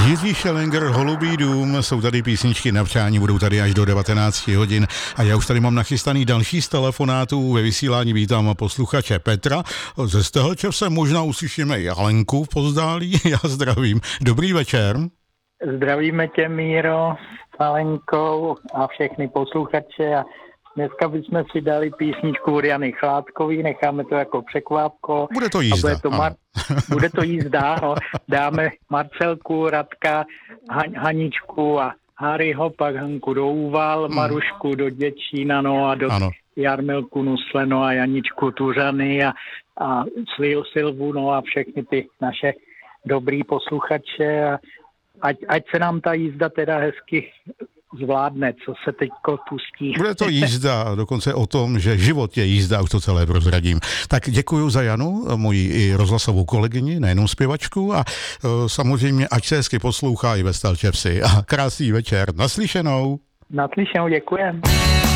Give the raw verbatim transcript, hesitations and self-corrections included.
Jiří Schellinger, Holubý dům, jsou tady písničky na přání, budou tady až do devatenácti hodin a já už tady mám nachystaný další z telefonátů. Ve vysílání vítám posluchače Petra. Ze Stehlčov se možná uslyšíme i Alenku v Pozdálí. Já zdravím. Dobrý večer. Zdravíme tě, Míro, s Alenkou a všechny posluchače. A dneska bychom si dali písničku od Jany Chládkový, necháme to jako překvápko. Bude to jízda. Bude to, Mar- bude to jízda, no. Dáme Marcelku, Radka, Han- Haničku a Harryho, pak Hanku do Úval, hmm. Marušku do Děčína, no a do ano. Jarmilku Nusleno a Janičku Tuřany a, a Sil Silvu, no a všechny ty naše dobrý posluchače. A ať, ať se nám ta jízda teda hezky zvládne, co se teďko pustí. Bude to jízda, dokonce o tom, že život je jízda, už to celé prozradím. Tak děkuju za Janu, moji i rozhlasovou kolegyni, nejenom zpěvačku a uh, samozřejmě, ať se hezky poslouchá i ve Stelčevsi. A krásný večer, naslyšenou. Naslyšenou, děkujem.